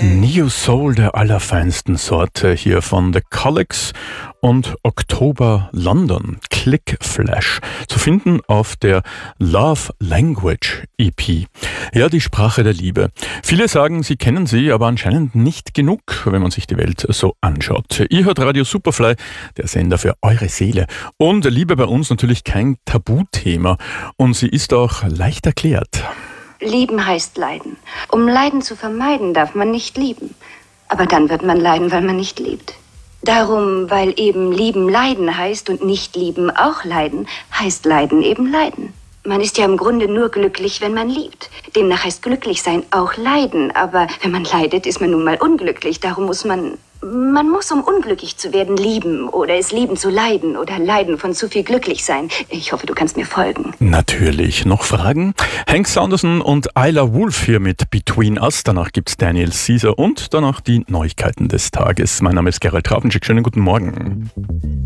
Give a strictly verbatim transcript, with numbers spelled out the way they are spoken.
New Soul der allerfeinsten Sorte hier von The Colics und Oktober London, Click Flash, zu finden auf der Love Language E P. Ja, die Sprache der Liebe. Viele sagen, sie kennen sie, aber anscheinend nicht genug, wenn man sich die Welt so anschaut. Ihr hört Radio Superfly, der Sender für eure Seele. Und Liebe bei uns natürlich kein Tabuthema. Und sie ist auch leicht erklärt. Lieben heißt leiden. Um Leiden zu vermeiden, darf man nicht lieben. Aber dann wird man leiden, weil man nicht liebt. Darum, weil eben lieben leiden heißt und nicht lieben auch leiden, heißt leiden eben leiden. Man ist ja im Grunde nur glücklich, wenn man liebt. Demnach heißt glücklich sein auch leiden. Aber wenn man leidet, ist man nun mal unglücklich. Darum muss man... Man muss, um unglücklich zu werden, lieben oder es lieben zu leiden oder leiden von zu viel glücklich sein. Ich hoffe, du kannst mir folgen. Natürlich. Noch Fragen? Hank Sanderson und Isla Wolf hier mit Between Us. Danach gibt's Daniel Caesar und danach die Neuigkeiten des Tages. Mein Name ist Gerald Trafenschik. Schönen guten Morgen.